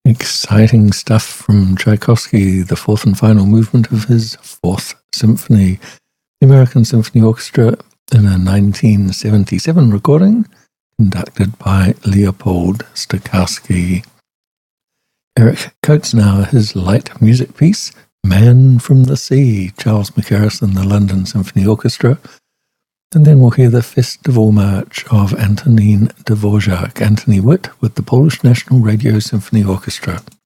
Exciting stuff from Tchaikovsky, the fourth and final movement of his Fourth Symphony. The American Symphony Orchestra in a 1977 recording conducted by Leopold Stokowski. Eric Coates now, his light music piece, Man from the Sea, Charles Mackerras and the London Symphony Orchestra. And then we'll hear the Festival March of Antonin Dvorak, Antony Witt with the Polish National Radio Symphony Orchestra.